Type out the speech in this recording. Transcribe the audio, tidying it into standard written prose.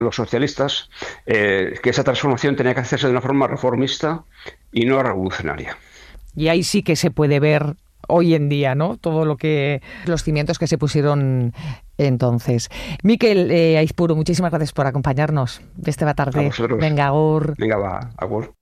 los socialistas, que esa transformación tenía que hacerse de una forma reformista y no revolucionaria. Y ahí sí que se puede ver hoy en día, ¿no? Todo lo que los cimientos que se pusieron entonces. Mikel Aizpuru, muchísimas gracias por acompañarnos de esta A tarde. vosotros. Venga, agur. Venga, va, agur.